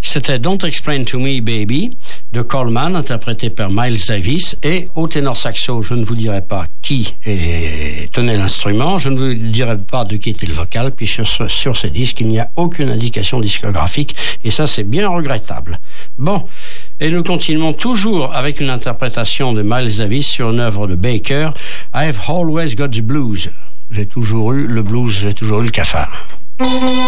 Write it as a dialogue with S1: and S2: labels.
S1: C'était Don't Explain to Me Baby de Coleman, interprété par Miles Davis, et au ténor saxo, je ne vous dirai pas qui tenait l'instrument, je ne vous dirai pas de qui était le vocal, puis sur ces disques, il n'y a aucune indication discographique, et ça c'est bien regrettable. Bon, et nous continuons toujours avec une interprétation de Miles Davis sur une œuvre de Baker, I've Always Got the Blues. J'ai toujours eu le blues, j'ai toujours eu le cafard.